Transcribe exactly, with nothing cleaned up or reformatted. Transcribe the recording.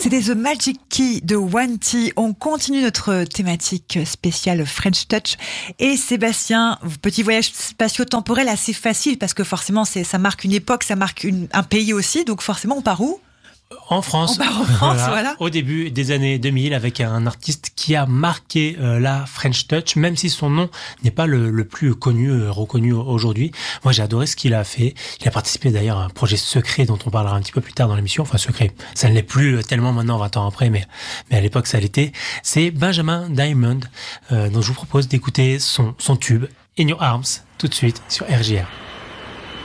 C'était The Magic Key de One T. On continue notre thématique spéciale French Touch. Et Sébastien, petit voyage spatio-temporel assez facile parce que forcément c'est, ça marque une époque, ça marque une, un pays aussi. Donc forcément on part où ? En France, on part en France voilà, voilà. Au début des années deux mille, avec un artiste qui a marqué euh, la French Touch, même si son nom n'est pas le, le plus connu, euh, reconnu aujourd'hui. Moi, j'ai adoré ce qu'il a fait. Il a participé d'ailleurs à un projet secret dont on parlera un petit peu plus tard dans l'émission. Enfin, secret, ça ne l'est plus tellement maintenant, vingt ans après, mais, mais à l'époque, ça l'était. C'est Benjamin Diamond, euh, dont je vous propose d'écouter son, son tube, In Your Arms, tout de suite sur R J R.